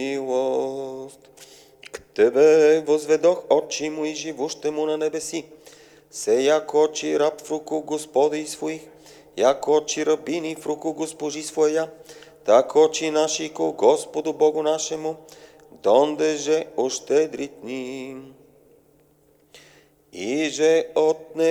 милост. К Тебе возведох очи мои живущему на небеси. Се яко очи раб в руку Господи своих, яко очи рабини в руку госпожи своя, так очи наши ко Господу Богу нашему, дондеже ощедрит ни. Иже отне